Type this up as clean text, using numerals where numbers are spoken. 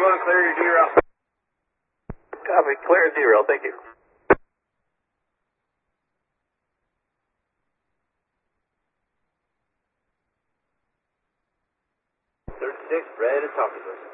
1, clear your derail. Copy, clear derail, thank you. 36, ready to talk to us.